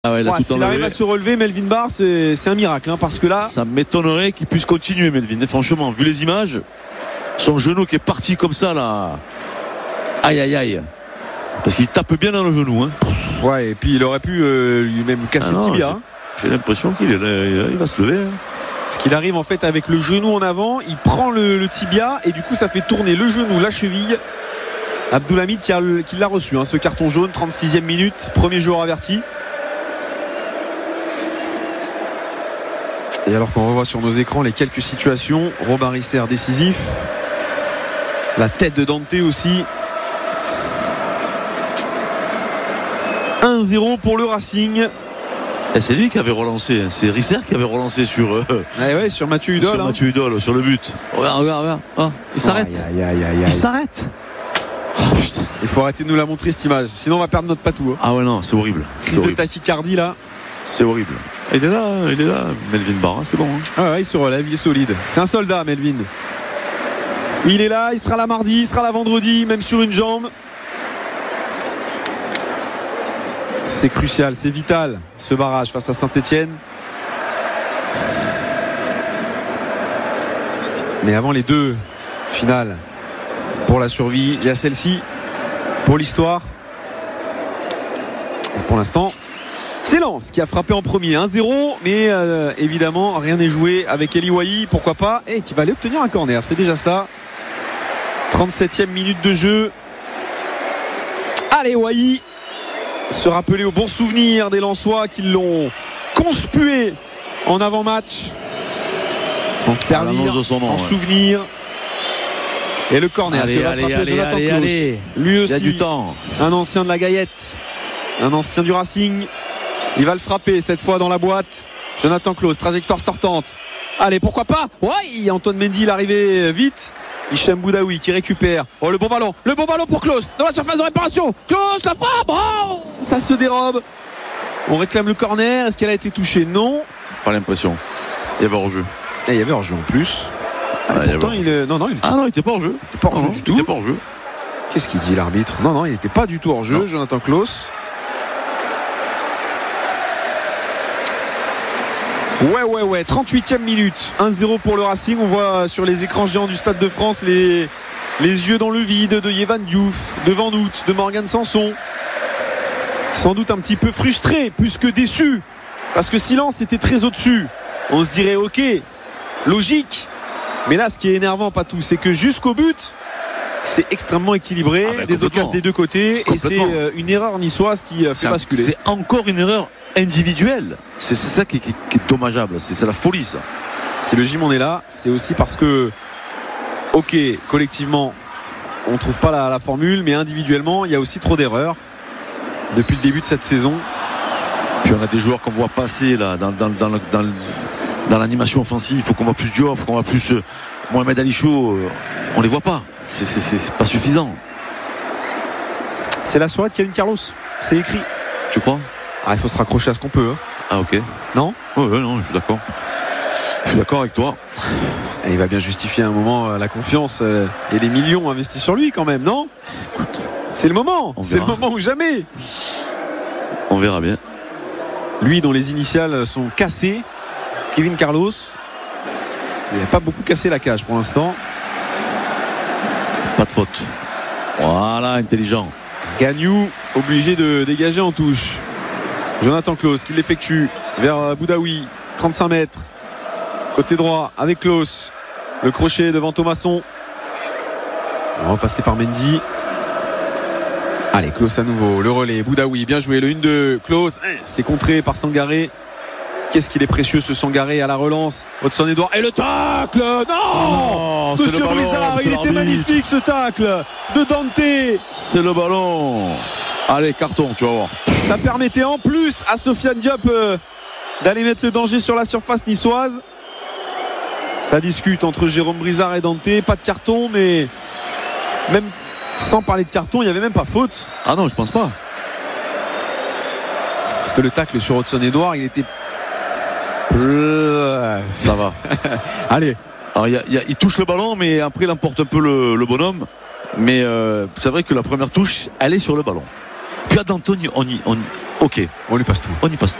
Ah ouais, s'il arrive à se relever, Melvin Barr, c'est un miracle, hein, parce que là, ça m'étonnerait qu'il puisse continuer, Melvin. Et franchement, vu les images, son genou qui est parti comme ça là, aïe, parce qu'il tape bien dans le genou. Hein. Ouais, et puis il aurait pu lui-même casser le tibia. J'ai l'impression qu'il va se lever. Hein. Parce qu'il arrive en fait avec le genou en avant, il prend le tibia et du coup ça fait tourner le genou, la cheville. Abdoulhamid qui l'a reçu, hein, ce carton jaune, 36e minute, premier joueur averti. Et alors qu'on revoit sur nos écrans les quelques situations, Robin Risser décisif, la tête de Dante aussi. 1-0 pour le Racing. Et c'est lui qui avait relancé, c'est Risser qui avait relancé sur sur Mathieu Hudol. Sur Mathieu Hudol, sur le but. Regarde. Oh, il s'arrête. Il s'arrête. Oh, il faut arrêter de nous la montrer cette image, sinon on va perdre notre patou. Hein. Ah ouais, non, c'est horrible. Crise de tachycardie là. C'est horrible. Il est là, Melvin Barr, c'est bon. Hein. Ah ouais, il se relève, il est solide. C'est un soldat, Melvin. Il est là, il sera là mardi, il sera là vendredi, même sur une jambe. C'est crucial, c'est vital, ce barrage face à Saint-Etienne. Mais avant les deux finales pour la survie, il y a celle-ci pour l'histoire. Et pour l'instant, c'est Lens qui a frappé en premier 1-0, mais évidemment rien n'est joué avec Eli Wahi, pourquoi pas, et qui va aller obtenir un corner, c'est déjà ça. 37e minute de jeu. Allez, Wahi se rappeler au bon souvenir des Lensois qui l'ont conspué en avant-match, s'en servir, s'en souvenir. Et le corner qui va frapper Jonathan Klaus. Lui aussi, il y a du temps. Un ancien de la Gaillette, un ancien du Racing. Il va le frapper cette fois dans la boîte. Jonathan Klaus, trajectoire sortante. Allez, pourquoi pas. Ouais, Antoine Mendy, il est arrivé vite. Hicham Boudaoui qui récupère. Oh, le bon ballon pour Klaus dans la surface de réparation. Klaus, la frappe. Oh, ça se dérobe. On réclame le corner. Est-ce qu'elle a été touchée? Non. Pas l'impression. Il y avait hors-jeu. Et il y avait hors-jeu en plus. Pourtant, il était pas hors-jeu. Il était pas hors-jeu du tout. Il était pas hors-jeu. Qu'est-ce qu'il dit l'arbitre? Non, il n'était pas du tout hors-jeu, Jonathan Klaus. Ouais, 38e minute, 1-0 pour le Racing. On voit sur les écrans géants du Stade de France les yeux dans le vide de Yevan Diouf, de Van Hout, de Morgan Sanson. Sans doute un petit peu frustré, plus que déçu, parce que Silence était très au-dessus. On se dirait ok, logique. Mais là, ce qui est énervant, Patou, c'est que jusqu'au but, c'est extrêmement équilibré, des occasions des deux côtés, et c'est une erreur niçoise qui fait basculer. C'est encore une erreur individuelle. C'est ça qui est dommageable. C'est la folie, ça. Si le gym on est là, c'est aussi parce que ok, collectivement on ne trouve pas la formule, mais individuellement il y a aussi trop d'erreurs depuis le début de cette saison. Puis on a des joueurs qu'on voit passer là dans l'animation offensive. Il faut qu'on voit plus Diop, il faut qu'on voit plus Mohamed Ali Chou. On les voit pas, c'est pas suffisant. C'est la soirée de Kevin Carlos, c'est écrit. Tu crois? Il faut se raccrocher à ce qu'on peut. Ah ok. Non? Ouais, non, je suis d'accord. Je suis d'accord avec toi. Et il va bien justifier à un moment la confiance et les millions investis sur lui quand même, non? Écoute, c'est le moment. C'est le moment ou jamais. On verra bien. Lui dont les initiales sont cassées, Kevin Carlos, il n'a pas beaucoup cassé la cage pour l'instant. Pas de faute. Voilà, intelligent. Gagnou obligé de dégager en touche. Jonathan Klaus qui l'effectue vers Boudaoui, 35 mètres. Côté droit avec Klaus. Le crochet devant Thomasson. On va repasser par Mendy. Allez, Klaus à nouveau. Le relais, Boudaoui, bien joué. Le 1-2, Klaus. C'est contré par Sangaré. Qu'est-ce qu'il est précieux ce Sangaré à la relance. Hudson-Edouard. Et le tacle. Non, Monsieur Brizard, il était magnifique ce tacle de Dante. C'est le ballon. Allez, carton, tu vas voir. Ça permettait en plus à Sofiane Diop d'aller mettre le danger sur la surface niçoise. Ça discute entre Jérôme Brizard et Dante. Pas de carton, mais même sans parler de carton, il n'y avait même pas faute. Ah non, je pense pas. Parce que le tacle sur Hudson-Edouard, il était... Ça va. Allez. Alors, il touche le ballon, mais après il emporte un peu le bonhomme. Mais c'est vrai que la première touche, elle est sur le ballon. Puis à Danton, ok, On lui passe tout. on y passe tout.